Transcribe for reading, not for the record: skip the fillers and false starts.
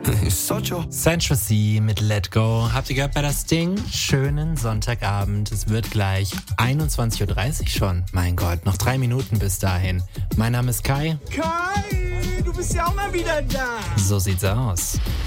Central C mit Let Go. Habt ihr gehört bei das Ding? Schönen Sonntagabend. Es wird gleich 21.30 Uhr schon. Mein Gott, noch 3 Minuten bis dahin. Mein Name ist Kai. Kai, du bist ja auch mal wieder da. So sieht's aus.